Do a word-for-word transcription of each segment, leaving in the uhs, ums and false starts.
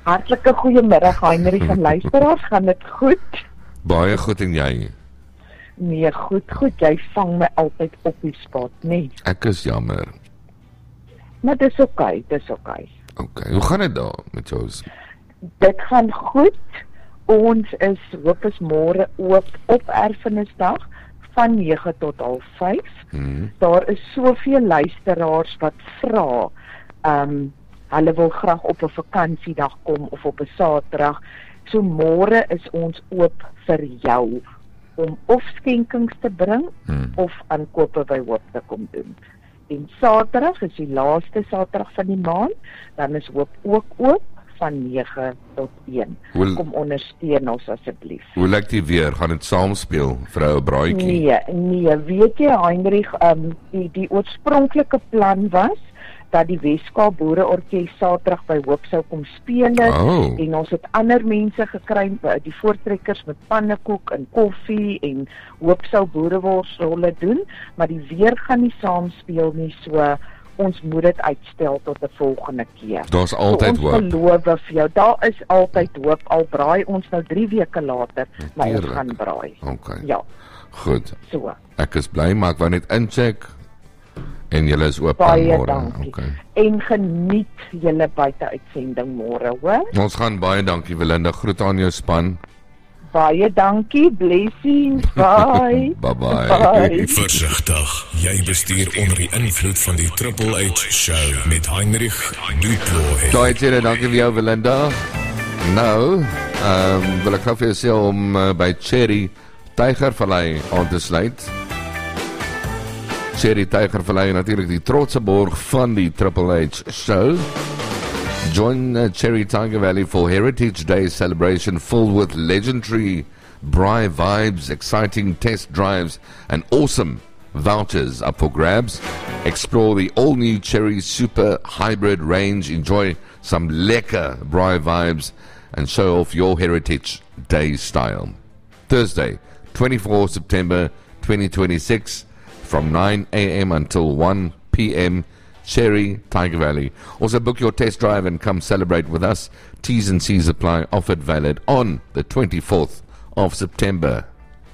Hartlike goeiemiddag, Heinrich en luisteraars, gaan dit goed? Baie goed en jy? Nee, goed, goed, jy vang my altyd op die spot, nee. Ek is jammer. Maar dis oké, okay, dis oké. Okay. Oké, okay. Hoe gaan dit daar met jou? Dit gaan goed. Ons is, hoop is môre ook op Erfenisdag van nege tot half vyf. Hmm. Daar is soveel luisteraars wat vra, um, hulle wil graag op 'n vakansiedag kom of op 'n Saterdag. So môre is ons oop vir jou om of skenkings te bring hmm. of aankope by Hoop te kom doen. En Saterdag is die laaste Saterdag van die maand, dan is Hoop ook oop van nege tot een. Hoe, kom ondersteun ons asseblief. Hoe lyk die weer? Gaan dit saamspeel vir 'n braaitjie? Nee, nee, weet jy Heinrich, um, die, die oorspronklike plan was dat die Weskaap Boereorkes Saterdag by Hoop sou kom speel oh. en ons het ander mense gekry, die voortrekkers met pannekoek en koffie en Hoop sou boereworsrolle doen, maar die weer gaan nie saamspeel nie, so ons moet dit uitstel tot 'n volgende keer. Daar's altyd so, hoop. Ons beloof vir jou, daar is altyd hoop, al braai ons nou drie weke later, maar ons gaan braai. Okay. Ja. Goed. So. Ek is bly, maar ek wou net incheck. En julle is oop baie môre. Dankie. Okay. En geniet julle buite uitsending môre, hoor? Ons gaan baie dankie Belinda, groet aan jou span. Baie dankie, blessings, bye. bye bye. bye. Versigtig, jy bestuur onder die invloed van die Triple H Show met Heinrich Duplo. Daai tjie, dankie vir jou Belinda. Nou, ehm um, wil ek gou vir jou sê om uh, by Cherry Tygervallei aan te sluit. Cherry Tygervallei natuurlik die trotse borg van die Triple H Show. Join uh, Cherry Tiger Valley for Heritage Day celebration filled with legendary braai vibes, exciting test drives and awesome vouchers up for grabs. Explore the all-new Cherry Super Hybrid range, enjoy some lekker braai vibes and show off your Heritage Day style. Thursday, twenty-fourth of September twenty twenty-six from nine a.m. until one p.m. Cherry Tiger Valley. Also book your test drive and come celebrate with us. T's and C's apply. Offered valid on the twenty-fourth of September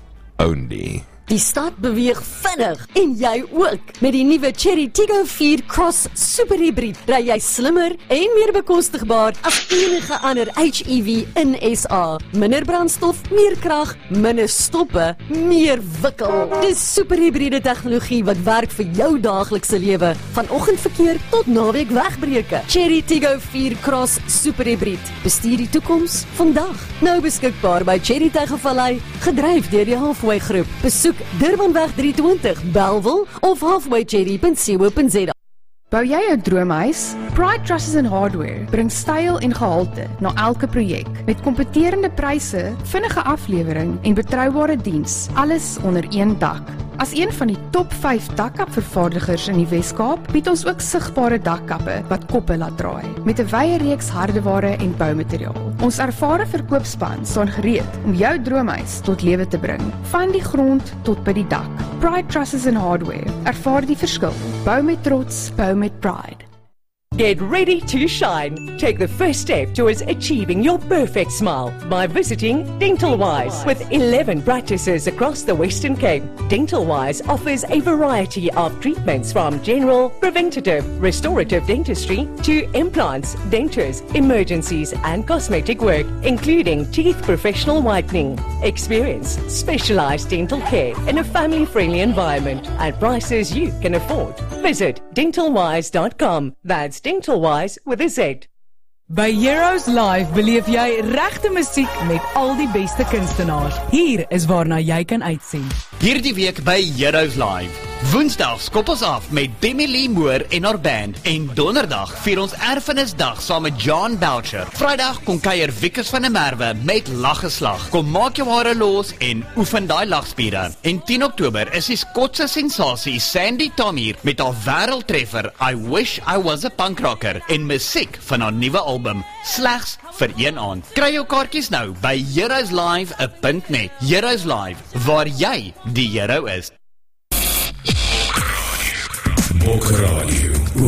only. Die stad beweeg vinnig en jy ook. Met die nuwe Cherry Tiggo vier Cross Super Hybrid ry jy slimmer en meer bekostigbaar as enige ander H E V in S A. Minder brandstof, meer krag, minder stoppe, meer wikkel. Dis super hybride tegnologie wat werk vir jou daaglikse lewe, van oggendverkeer tot naweek wegbreuke. Cherry Tiggo vier Cross Super Hybrid. Bestuur die toekoms vandag. Nou beskikbaar by Cherry Tygervallei, gedryf deur die Halfway Groep. Besoek Durbanweg drie twintig, Bellville of halfway cherry dot co dot za. Bou jy 'n droomhuis? Pride Trusses and Hardware bring styl en gehalte na elke projek met kompeterende pryse, vinnige aflewering en betroubare diens, alles onder een dak. As een van die top vyf dakkapvervaardigers in die Weskaap, bied ons ook sigbare dakkappe wat koppe laat draai, met 'n wye reeks hardeware en boumateriaal. Ons ervare verkoopspan staan gereed om jou droomhuis tot lewe te bring, van die grond tot by die dak. Pride Trusses and Hardware, ervaar die verskil. Bou met trots, bou met pride. Get ready to shine. Take the first step towards achieving your perfect smile by visiting DentalWise. With eleven practices across the Western Cape, DentalWise offers a variety of treatments from general, preventative, restorative dentistry to implants, dentures, emergencies and cosmetic work, including teeth professional whitening. Experience specialized dental care in a family-friendly environment at prices you can afford. Visit dental wise dot com. That's DentalWise with a Z. By Heroes Live beleef jy regte musiek met al die beste kunstenaars. Hier is waarna jy kan uitsien. Hierdie week by Heroes Live. Woensdag skop ons af met Demi Lee Moore en haar band en donderdag vier ons Erfenisdag saam met John Belcher. Vrydag kom kuier Wikus van der Merwe met Laggeslag. Kom maak jou hare los en oefen daai lagspiere. En tien Oktober is die Skotse sensasie Sandy Tommy met haar wêreldtreffer I Wish I Was a Punk Rocker en musiek van haar nuwe album slegs vir een aand. Kry jou kaartjies nou by heroes live dot net. Heroes Live, waar jy die hero is. Bokradio.